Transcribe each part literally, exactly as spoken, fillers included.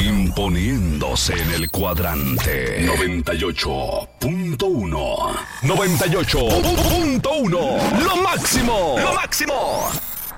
Imponiéndose en el cuadrante. noventa y ocho punto uno. noventa y ocho punto uno. Lo máximo. Lo máximo.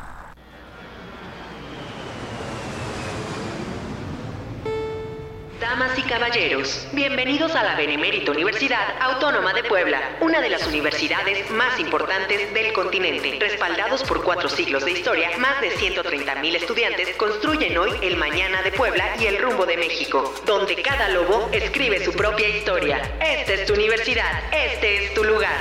Damas y caballeros, bienvenidos a la Benemérita Universidad Autónoma de Puebla, una de las universidades más importantes del continente. Respaldados por cuatro siglos de historia, más de ciento treinta mil estudiantes construyen hoy el mañana de Puebla y el rumbo de México, donde cada lobo escribe su propia historia. Esta es tu universidad, este es tu lugar.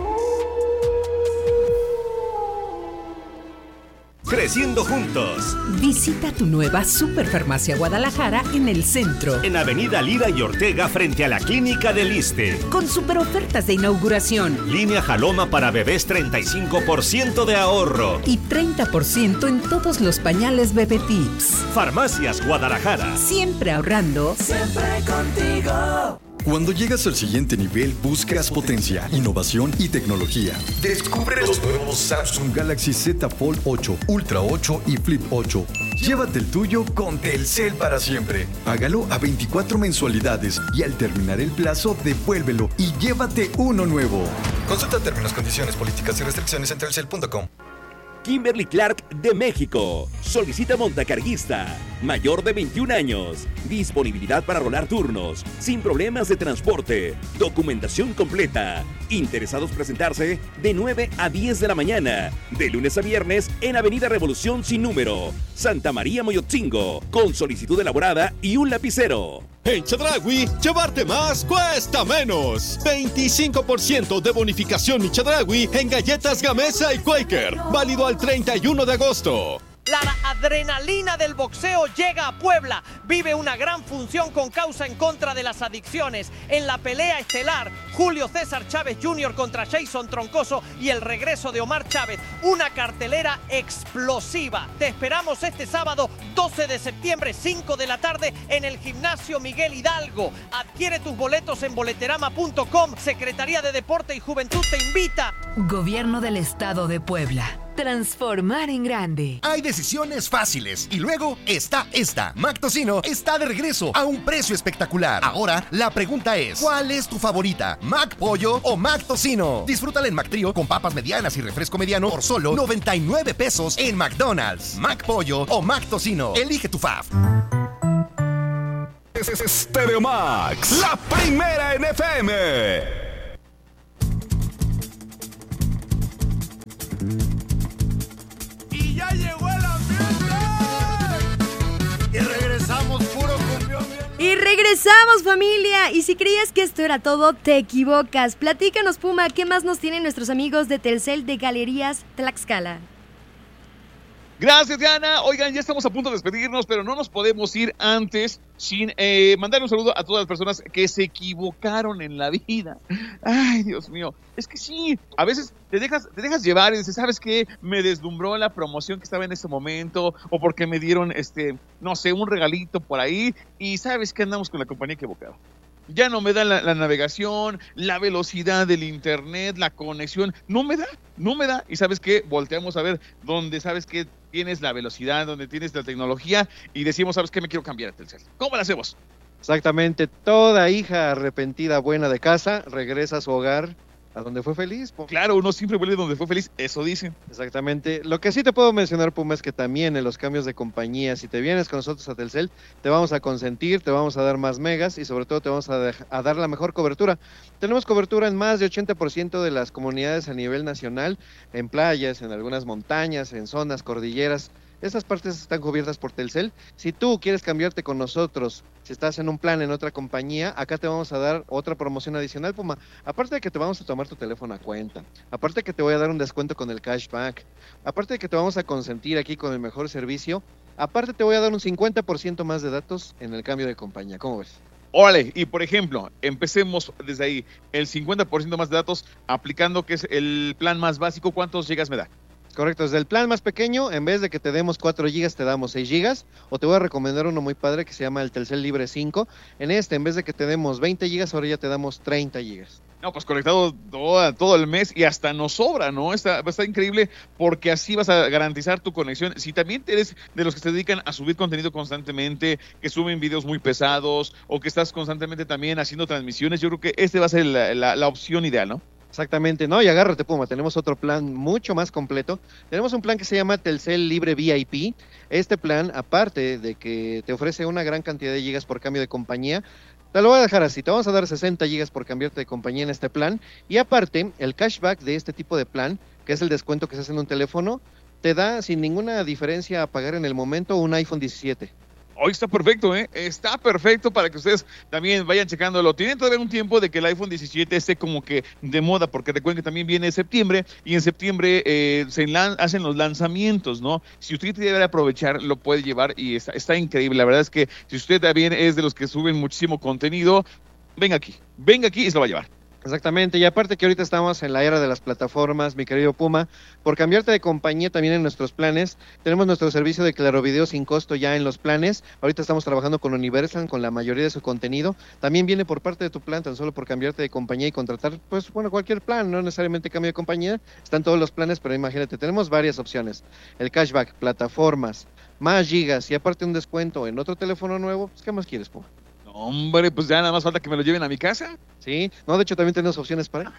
Creciendo juntos. Visita tu nueva Superfarmacia Guadalajara en el centro. En Avenida Lira y Ortega frente a la Clínica del Iste. Con super ofertas de inauguración. Línea Jaloma para bebés treinta y cinco por ciento de ahorro. Y treinta por ciento en todos los pañales Bebé Tips. Farmacias Guadalajara. Siempre ahorrando. Siempre contigo. Cuando llegas al siguiente nivel, buscas potencia, innovación y tecnología. Descubre los nuevos Samsung Galaxy Z Fold ocho, Ultra ocho y Flip ocho. Llévate el tuyo con Telcel para siempre. Págalo a veinticuatro mensualidades y al terminar el plazo, devuélvelo y llévate uno nuevo. Consulta términos, condiciones, políticas y restricciones en telcel punto com. Kimberly Clark de México. Solicita montacarguista. Mayor de veintiún años. Disponibilidad para rolar turnos. Sin problemas de transporte. Documentación completa. Interesados presentarse de nueve a diez de la mañana. De lunes a viernes en Avenida Revolución sin número. Santa María Moyotzingo. Con solicitud elaborada y un lapicero. En Chedraui, llevarte más cuesta menos. veinticinco por ciento de bonificación y Chedraui en galletas Gamesa y Quaker. Válido al treinta y uno de agosto. La adrenalina del boxeo llega a Puebla. Vive una gran función con causa en contra de las adicciones. En la pelea estelar, Julio César Chávez junior contra Jason Troncoso y el regreso de Omar Chávez. Una cartelera explosiva. Te esperamos este sábado doce de septiembre, cinco de la tarde, en el Gimnasio Miguel Hidalgo. Adquiere tus boletos en boleterama punto com. Secretaría de Deporte y Juventud te invita. Gobierno del Estado de Puebla. Transformar en grande. Hay decisiones fáciles y luego está esta. Mac Tocino está de regreso a un precio espectacular. Ahora la pregunta es, ¿cuál es tu favorita? ¿Mac Pollo o Mac Tocino? Disfrútala en Mac Trío con papas medianas y refresco mediano por solo noventa y nueve pesos en McDonald's. Mac Pollo o Mac Tocino. Elige tu fave. Stereo Max, la primera en F M. ¡Ya llegó el ambiente! Y regresamos puro cumbión. Y regresamos, familia. Y si creías que esto era todo, te equivocas. Platícanos, Puma, ¿qué más nos tienen nuestros amigos de Telcel de Galerías Tlaxcala? Gracias, Diana. Oigan, ya estamos a punto de despedirnos, pero no nos podemos ir antes sin eh, mandar un saludo a todas las personas que se equivocaron en la vida. Ay, Dios mío. Es que sí, a veces te dejas, te dejas llevar y dices, ¿sabes qué? Me deslumbró la promoción que estaba en ese momento, o porque me dieron, este, no sé, un regalito por ahí, y ¿sabes qué? Andamos con la compañía equivocada. Ya no me da la, la navegación, la velocidad del internet, la conexión, no me da, no me da. Y ¿sabes qué? Volteamos a ver dónde, ¿sabes qué? Tienes la velocidad, donde tienes la tecnología, y decimos, ¿sabes qué? Me quiero cambiar a Telcel. ¿Cómo lo hacemos? Exactamente, toda hija arrepentida buena de casa regresa a su hogar a donde fue feliz. Puma. Claro, uno siempre vuelve donde fue feliz, eso dicen. Exactamente. Lo que sí te puedo mencionar, Puma, es que también en los cambios de compañía, si te vienes con nosotros a Telcel, te vamos a consentir, te vamos a dar más megas y sobre todo te vamos a, dej- a dar la mejor cobertura. Tenemos cobertura en más de ochenta por ciento de las comunidades a nivel nacional, en playas, en algunas montañas, en zonas cordilleras. Estas partes están cubiertas por Telcel. Si tú quieres cambiarte con nosotros, si estás en un plan en otra compañía, acá te vamos a dar otra promoción adicional, Puma. Aparte de que te vamos a tomar tu teléfono a cuenta, aparte de que te voy a dar un descuento con el cashback, aparte de que te vamos a consentir aquí con el mejor servicio, aparte te voy a dar un cincuenta por ciento más de datos en el cambio de compañía. ¿Cómo ves? Órale, y por ejemplo, empecemos desde ahí, el cincuenta por ciento más de datos, aplicando que es el plan más básico, ¿cuántos gigas me da? Correcto, desde el plan más pequeño, en vez de que te demos cuatro gigas, te damos seis gigas, o te voy a recomendar uno muy padre que se llama el Telcel Libre cinco. En este, en vez de que te demos veinte gigas, ahora ya te damos treinta gigas. No, pues conectado todo, todo el mes y hasta nos sobra, ¿no? Está, está increíble porque así vas a garantizar tu conexión. Si también eres de los que se dedican a subir contenido constantemente, que suben videos muy pesados o que estás constantemente también haciendo transmisiones, yo creo que este va a ser la, la, la opción ideal, ¿no? Exactamente, no, y agárrate, Puma, tenemos otro plan mucho más completo. Tenemos un plan que se llama Telcel Libre V I P. Este plan, aparte de que te ofrece una gran cantidad de gigas por cambio de compañía, te lo voy a dejar así, te vamos a dar sesenta gigas por cambiarte de compañía en este plan, y aparte, el cashback de este tipo de plan, que es el descuento que se hace en un teléfono, te da sin ninguna diferencia a pagar en el momento un iPhone diecisiete. Hoy está perfecto, ¿eh? Está perfecto para que ustedes también vayan checándolo. Tienen todavía un tiempo de que el iPhone diecisiete esté como que de moda, porque recuerden que también viene septiembre, y en septiembre eh, se lan- hacen los lanzamientos, ¿no? Si usted quiere aprovechar, lo puede llevar y está, está increíble. La verdad es que si usted también es de los que suben muchísimo contenido, venga aquí, venga aquí y se lo va a llevar. Exactamente, y aparte que ahorita estamos en la era de las plataformas, mi querido Puma, por cambiarte de compañía también en nuestros planes, tenemos nuestro servicio de Claro Video sin costo ya en los planes. Ahorita estamos trabajando con Universal, con la mayoría de su contenido, también viene por parte de tu plan, tan solo por cambiarte de compañía y contratar, pues bueno, cualquier plan, no necesariamente cambio de compañía, están todos los planes, pero imagínate, tenemos varias opciones, el cashback, plataformas, más gigas y aparte un descuento en otro teléfono nuevo, pues ¿qué más quieres, Puma? Hombre, pues ya nada más falta que me lo lleven a mi casa. Sí, no, de hecho también tenemos opciones para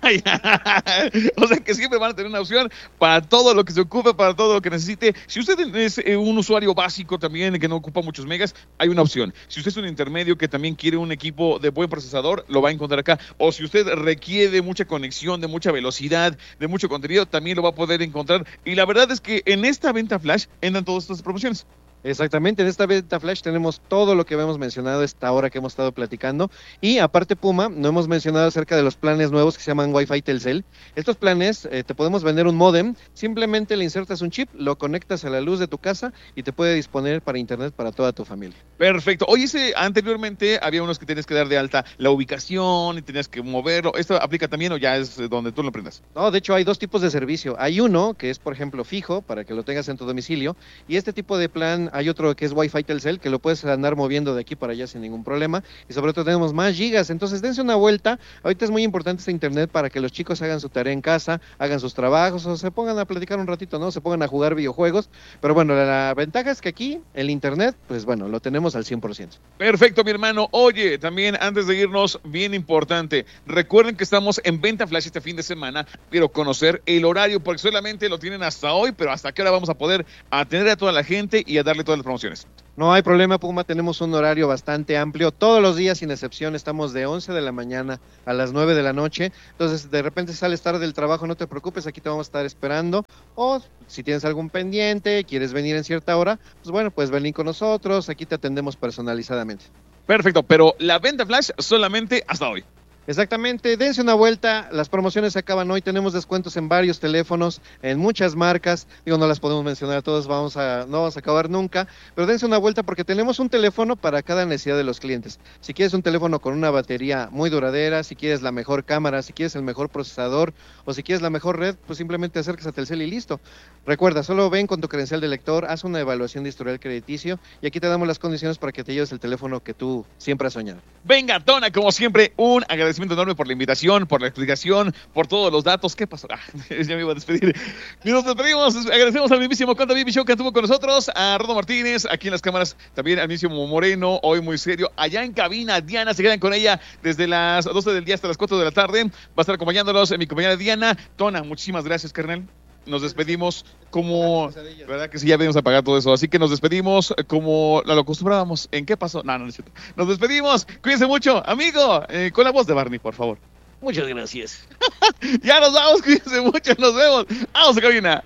O sea que siempre van a tener una opción para todo lo que se ocupe, para todo lo que necesite. Si usted es eh, un usuario básico también que no ocupa muchos megas, hay una opción. Si usted es un intermedio que también quiere un equipo de buen procesador, lo va a encontrar acá. O si usted requiere de mucha conexión, de mucha velocidad, de mucho contenido, también lo va a poder encontrar. Y la verdad es que en esta venta flash entran todas estas promociones. Exactamente, en esta venta flash tenemos todo lo que hemos mencionado esta hora que hemos estado platicando, y aparte, Puma, no hemos mencionado acerca de los planes nuevos que se llaman Wi-Fi Telcel. Estos planes eh, te podemos vender un módem, simplemente le insertas un chip, lo conectas a la luz de tu casa y te puede disponer para internet para toda tu familia. Perfecto. Oye, ese, anteriormente había unos que tenías que dar de alta la ubicación y tenías que moverlo. ¿Esto aplica también o ya es donde tú lo prendas? No, de hecho hay dos tipos de servicio. Hay uno que es, por ejemplo, fijo, para que lo tengas en tu domicilio, y este tipo de plan hay otro que es Wi-Fi Telcel, que lo puedes andar moviendo de aquí para allá sin ningún problema, y sobre todo tenemos más gigas, entonces dense una vuelta. Ahorita es muy importante este internet para que los chicos hagan su tarea en casa, hagan sus trabajos, o se pongan a platicar un ratito, ¿no? Se pongan a jugar videojuegos, pero bueno, la, la ventaja es que aquí el internet, pues bueno, lo tenemos al cien por ciento. Perfecto, mi hermano. Oye, también antes de irnos, bien importante, recuerden que estamos en venta flash este fin de semana, pero conocer el horario, porque solamente lo tienen hasta hoy, pero hasta qué hora vamos a poder atender a toda la gente y a darle todas las promociones. No hay problema, Puma, tenemos un horario bastante amplio, todos los días sin excepción, estamos de once de la mañana a las nueve de la noche, entonces de repente sales tarde del trabajo, no te preocupes, aquí te vamos a estar esperando, o si tienes algún pendiente, quieres venir en cierta hora, pues bueno, puedes venir con nosotros, aquí te atendemos personalizadamente. Perfecto, pero la venta flash solamente hasta hoy. Exactamente, dense una vuelta, las promociones se acaban hoy, tenemos descuentos en varios teléfonos, en muchas marcas, digo, no las podemos mencionar a todos, vamos a, no vamos a acabar nunca, pero dense una vuelta porque tenemos un teléfono para cada necesidad de los clientes. Si quieres un teléfono con una batería muy duradera, si quieres la mejor cámara, si quieres el mejor procesador, o si quieres la mejor red, pues simplemente acercas a Telcel y listo. Recuerda, solo ven con tu credencial de lector, haz una evaluación de historial crediticio, y aquí te damos las condiciones para que te lleves el teléfono que tú siempre has soñado. Venga, Tona, como siempre, un agradecimiento enorme por la invitación, por la explicación, por todos los datos. ¿Qué pasó? Ah, ya me iba a despedir. Y nos despedimos. Agradecemos al mismísimo Conta Baby Show que estuvo con nosotros, a Rodo Martínez, aquí en las cámaras, también al mismísimo Moreno, hoy muy serio. Allá en cabina, Diana, se quedan con ella desde las doce del día hasta las cuatro de la tarde. Va a estar acompañándolos en mi compañera Diana. Tona, muchísimas gracias, carnal. Nos despedimos como, ¿verdad que sí? Ya venimos a pagar todo eso, así que nos despedimos como lo acostumbrábamos. ¿En qué pasó? No, no, no es cierto. Nos despedimos, cuídense mucho, amigo, eh, con la voz de Barney, por favor. Muchas gracias. Ya nos vamos, cuídense mucho, nos vemos. Vamos a cabina.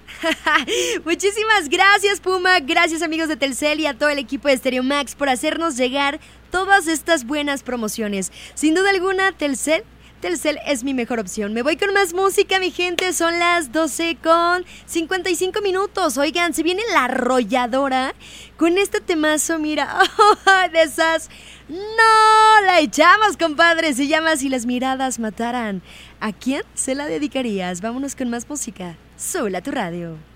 Muchísimas gracias, Puma, gracias amigos de Telcel y a todo el equipo de Stereo Max por hacernos llegar todas estas buenas promociones. Sin duda alguna, Telcel Telcel es mi mejor opción. Me voy con más música, mi gente. Son las doce con cincuenta y cinco minutos. Oigan, se viene la arrolladora con este temazo, mira, oh, de esas. No la echamos, compadre. Se llama Si las miradas mataran. ¿A quién se la dedicarías? Vámonos con más música. Súbela a tu radio.